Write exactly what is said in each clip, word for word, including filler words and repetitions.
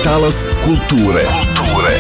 Talas kulture. Kulture.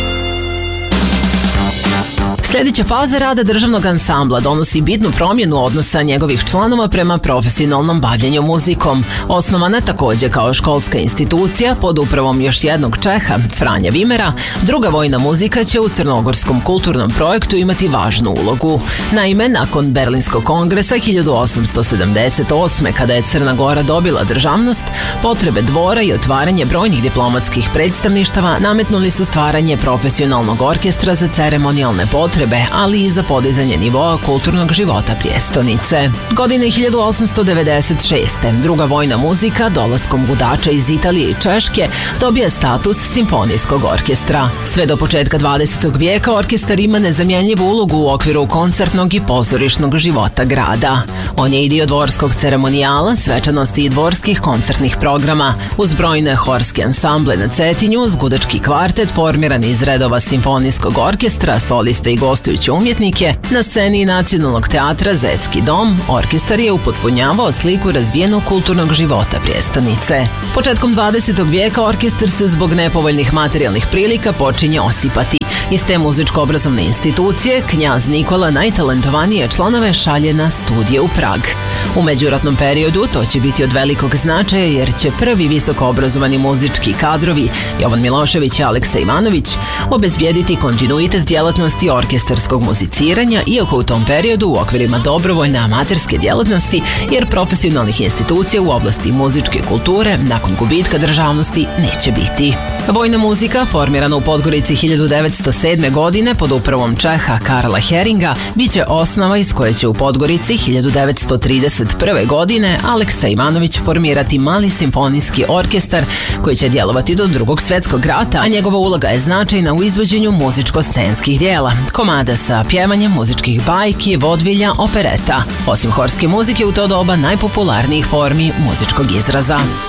Sljedeća faza rada državnog ansambla donosi bitnu promjenu odnosa njegovih članova prema profesionalnom bavljenju muzikom. Osnovana također kao školska institucija pod upravom još jednog Čeha, Franja Vimera, druga vojna muzika će u crnogorskom kulturnom projektu imati važnu ulogu. Naime, nakon Berlinskog kongresa hiljadu osamsto sedamdeset osme. kada je Crna Gora dobila državnost, potrebe dvora i otvaranje brojnih diplomatskih predstavništava nametnuli su stvaranje profesionalnog orkestra za ceremonijalne potrebe, ali i za podizanje nivoa kulturnog života prijestolnice. Godine hiljadu osamsto devedeset šeste. druga vojna muzika dolaskom budača iz Italije i Češke dobija status simfonijskog orkestra. Sve do početka dvadesetog vijeka orkestar ima nezamjenjivu ulogu u okviru koncertnog i pozorišnog života grada. On je i dio dvorskog ceremonijala, svečanosti i dvorskih koncertnih programa. Uz brojne horske ansamble na Cetinju, uz gudački kvartet formiran iz redova simfonijskog orkestra, soliste i gostujuće umjetnike, na sceni Nacionalnog teatra Zetski dom, orkestar je upotpunjavao sliku razvijenog kulturnog života prijestolnice. Početkom dvadesetog vijeka orkestar se zbog nepovoljnih materijalnih prilika počinje osipati. Iz te muzičko-obrazovne institucije knjaz Nikola najtalentovanije članove šalje na studije u Prag. U međuratnom periodu to će biti od velikog značaja jer će prvi visoko obrazovani muzički kadrovi Jovan Milošević i Aleksa Ivanović obezbijediti kontinuitet djelatnosti orkestarskog muziciranja, iako u tom periodu u okvirima dobrovoljne amaterske djelatnosti jer profesionalnih institucija u oblasti muzičke kulture nakon gubitka državnosti neće biti. Vojna muzika, formirana u Podgorici hiljadu devetsto sedme. godine pod upravom Čeha Karla Heringa, bit će osnova iz koje će u Podgorici hiljadu devetsto trideset prve. godine Aleksa Ivanović formirati mali simfonijski orkestar koji će djelovati do drugog svjetskog rata, a njegova uloga je značajna u izvođenju muzičko-scenskih dijela, komada sa pjevanjem muzičkih bajki, vodvilja, opereta. Osim horske muzike u to doba najpopularnijih formi muzičkog izraza.